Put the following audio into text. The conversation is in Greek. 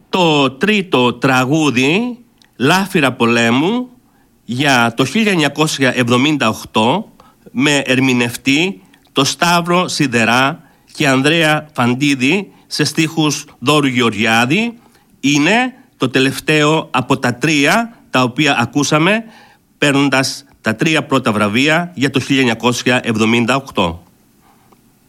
Το τρίτο τραγούδι, Λάφυρα πολέμου, για το 1978, με ερμηνευτή το Σταύρο Σιδερά και Ανδρέα Φαντίδη σε στίχους Δώρου Γεωργιάδη, είναι το τελευταίο από τα τρία τα οποία ακούσαμε, παίρνοντας τα τρία πρώτα βραβεία για το 1978.